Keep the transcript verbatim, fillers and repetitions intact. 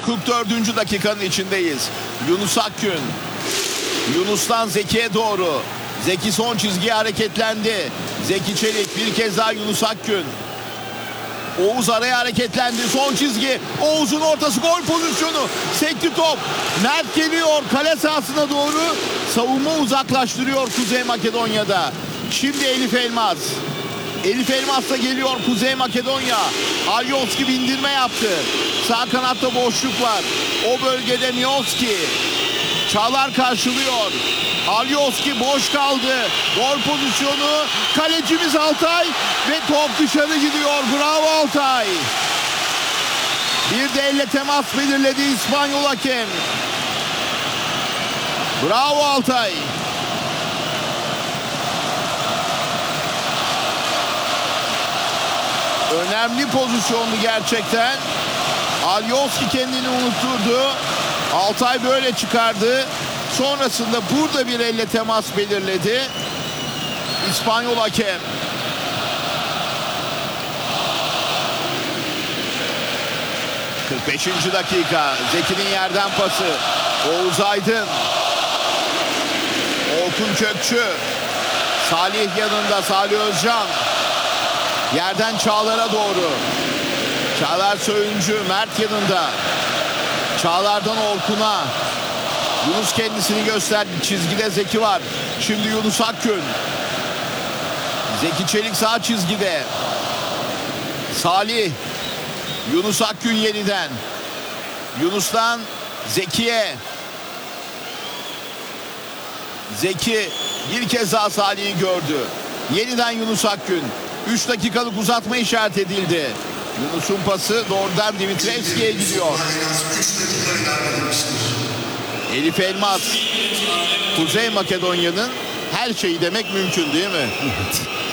kırk dördüncü dakikanın içindeyiz. Yunus Akgün. Yunus'tan Zeki'ye doğru. Zeki son çizgiye hareketlendi. Zeki Çelik bir kez daha Yunus Akgün. Oğuz araya hareketlendi. Son çizgi. Oğuz'un ortası, gol pozisyonu. Sekti top. Mert geliyor kale sahasına doğru. Savunma uzaklaştırıyor Kuzey Makedonya'da. Şimdi Elif Elmas. Elif Elmas da geliyor Kuzey Makedonya. Alioski bindirme yaptı. Sağ kanatta boşluk var. O bölgede Mioski. Çağlar karşılıyor. Alioski boş kaldı. Gol pozisyonu. Kalecimiz Altay ve top dışarı gidiyor. Bravo Altay. Bir de elle temas belirledi İspanyol hakem. Bravo Altay. Önemli pozisyondu gerçekten. Alioski kendini unutturdu. Altay böyle çıkardı. Sonrasında burada bir elle temas belirledi İspanyol hakem. kırk beşinci dakika. Zeki'nin yerden pası. Oğuz Aydın. Orkun Kökçü. Salih yanında. Salih Özcan. Yerden Çağlar'a doğru. Çağlar Söyüncü. Mert yanında. Çağlar'dan Orkun'a. Yunus kendisini gösterdi. Çizgide Zeki var. Şimdi Yunus Akgün. Zeki Çelik sağ çizgide. Salih. Yunus Akgün yeniden. Yunus'tan Zeki'ye. Zeki bir kez daha Salih'i gördü. Yeniden Yunus Akgün. üç dakikalık uzatma işaret edildi. Yunus'un pası doğrudan Dimitrevski'ye gidiyor. Elif Elmas. Kuzey Makedonya'nın her şeyi demek mümkün değil mi?